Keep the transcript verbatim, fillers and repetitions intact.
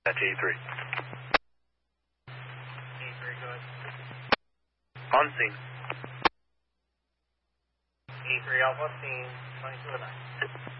That's E three. E three, go ahead. On scene. E three, Alpha, scene, twenty-two oh nine.